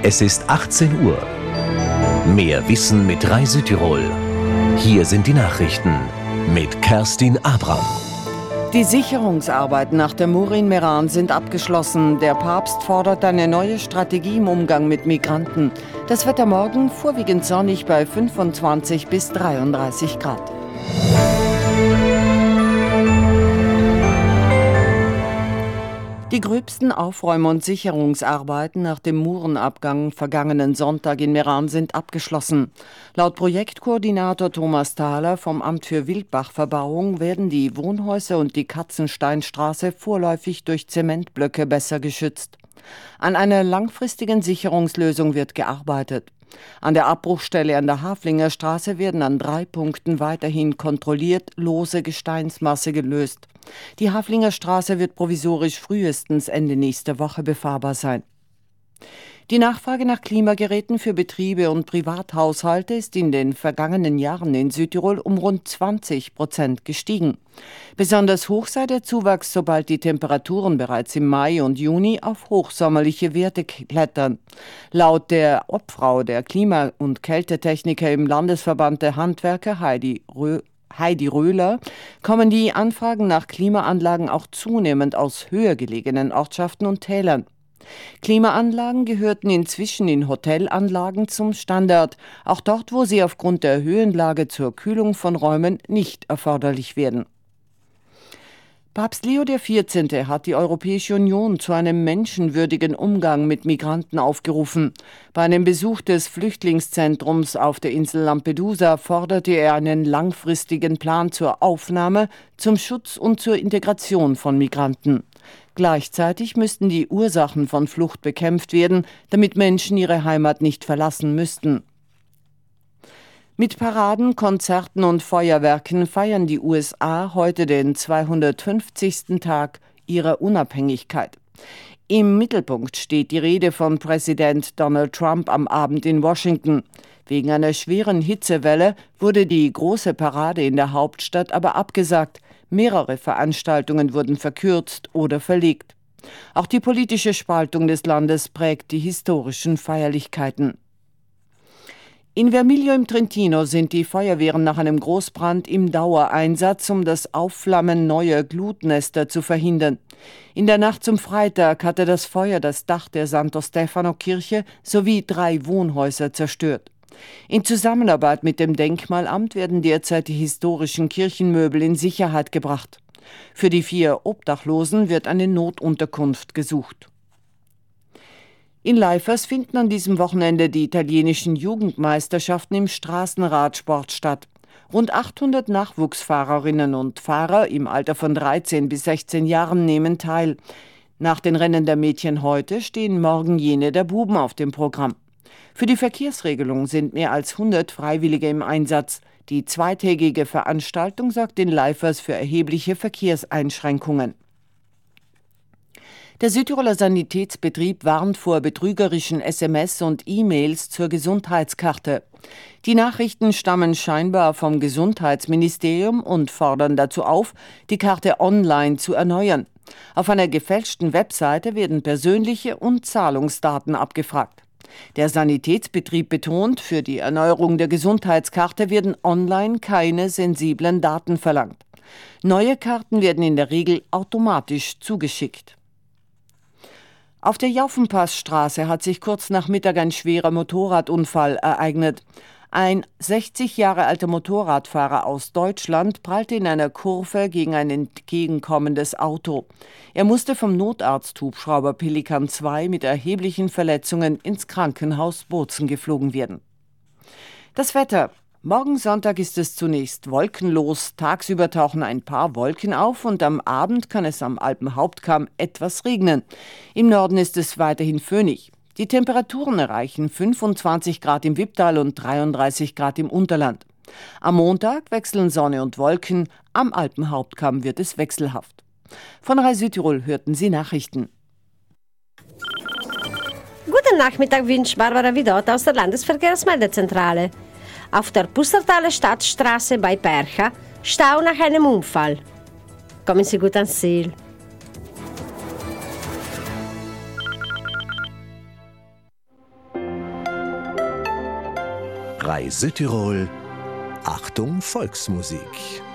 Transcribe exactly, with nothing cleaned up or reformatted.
Es ist achtzehn Uhr. Mehr Wissen mit Rai Südtirol. Hier sind die Nachrichten mit Kerstin Abram. Die Sicherungsarbeiten nach der Mur in Meran sind abgeschlossen. Der Papst fordert eine neue Strategie im Umgang mit Migranten. Das Wetter morgen vorwiegend sonnig bei fünfundzwanzig bis dreiunddreißig Grad. Die gröbsten Aufräum- und Sicherungsarbeiten nach dem Murenabgang vergangenen Sonntag in Meran sind abgeschlossen. Laut Projektkoordinator Thomas Thaler vom Amt für Wildbachverbauung werden die Wohnhäuser und die Katzensteinstraße vorläufig durch Zementblöcke besser geschützt. An einer langfristigen Sicherungslösung wird gearbeitet. An der Abbruchstelle an der Haflinger Straße werden an drei Punkten weiterhin kontrolliert lose Gesteinsmasse gelöst. Die Haflinger Straße wird provisorisch frühestens Ende nächster Woche befahrbar sein. Die Nachfrage nach Klimageräten für Betriebe und Privathaushalte ist in den vergangenen Jahren in Südtirol um rund zwanzig Prozent gestiegen. Besonders hoch sei der Zuwachs, sobald die Temperaturen bereits im Mai und Juni auf hochsommerliche Werte klettern. Laut der Obfrau der Klima- und Kältetechniker im Landesverband der Handwerker Heidi Rö Heidi Röhler, kommen die Anfragen nach Klimaanlagen auch zunehmend aus höher gelegenen Ortschaften und Tälern. Klimaanlagen gehörten inzwischen in Hotelanlagen zum Standard, auch dort, wo sie aufgrund der Höhenlage zur Kühlung von Räumen nicht erforderlich werden. Papst Leo der vierzehnte hat die Europäische Union zu einem menschenwürdigen Umgang mit Migranten aufgerufen. Bei einem Besuch des Flüchtlingszentrums auf der Insel Lampedusa forderte er einen langfristigen Plan zur Aufnahme, zum Schutz und zur Integration von Migranten. Gleichzeitig müssten die Ursachen von Flucht bekämpft werden, damit Menschen ihre Heimat nicht verlassen müssten. Mit Paraden, Konzerten und Feuerwerken feiern die U S A heute den zweihundertfünfzigsten Tag ihrer Unabhängigkeit. Im Mittelpunkt steht die Rede von Präsident Donald Trump am Abend in Washington. Wegen einer schweren Hitzewelle wurde die große Parade in der Hauptstadt aber abgesagt. Mehrere Veranstaltungen wurden verkürzt oder verlegt. Auch die politische Spaltung des Landes prägt die historischen Feierlichkeiten. In Vermiglio im Trentino sind die Feuerwehren nach einem Großbrand im Dauereinsatz, um das Aufflammen neuer Glutnester zu verhindern. In der Nacht zum Freitag hatte das Feuer das Dach der Santo Stefano Kirche sowie drei Wohnhäuser zerstört. In Zusammenarbeit mit dem Denkmalamt werden derzeit die historischen Kirchenmöbel in Sicherheit gebracht. Für die vier Obdachlosen wird eine Notunterkunft gesucht. In Leifers finden an diesem Wochenende die italienischen Jugendmeisterschaften im Straßenradsport statt. Rund achthundert Nachwuchsfahrerinnen und Fahrer im Alter von dreizehn bis sechzehn Jahren nehmen teil. Nach den Rennen der Mädchen heute stehen morgen jene der Buben auf dem Programm. Für die Verkehrsregelung sind mehr als hundert Freiwillige im Einsatz. Die zweitägige Veranstaltung sorgt in Leifers für erhebliche Verkehrseinschränkungen. Der Südtiroler Sanitätsbetrieb warnt vor betrügerischen S M S und E-Mails zur Gesundheitskarte. Die Nachrichten stammen scheinbar vom Gesundheitsministerium und fordern dazu auf, die Karte online zu erneuern. Auf einer gefälschten Webseite werden persönliche und Zahlungsdaten abgefragt. Der Sanitätsbetrieb betont, für die Erneuerung der Gesundheitskarte werden online keine sensiblen Daten verlangt. Neue Karten werden in der Regel automatisch zugeschickt. Auf der Jaufenpassstraße hat sich kurz nach Mittag ein schwerer Motorradunfall ereignet. Ein sechzig Jahre alter Motorradfahrer aus Deutschland prallte in einer Kurve gegen ein entgegenkommendes Auto. Er musste vom Notarzthubschrauber Pelikan zwei mit erheblichen Verletzungen ins Krankenhaus Bozen geflogen werden. Das Wetter. Morgen Sonntag ist es zunächst wolkenlos, tagsüber tauchen ein paar Wolken auf und am Abend kann es am Alpenhauptkamm etwas regnen. Im Norden ist es weiterhin föhnig. Die Temperaturen erreichen fünfundzwanzig Grad im Wipptal und dreiunddreißig Grad im Unterland. Am Montag wechseln Sonne und Wolken, am Alpenhauptkamm wird es wechselhaft. Von Rai Südtirol hörten Sie Nachrichten. Guten Nachmittag wünscht Barbara Vidot aus der Landesverkehrsmeldezentrale. Auf der Pustertaler Stadtstraße bei Percha Stau nach einem Unfall. Kommen Sie gut ans Ziel. Rai Südtirol. Achtung Volksmusik.